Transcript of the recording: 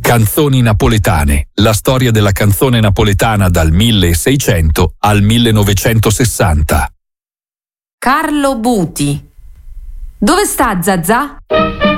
Canzoni napoletane, la storia della canzone napoletana dal 1600 al 1960. Carlo Buti. Dove sta Zazà?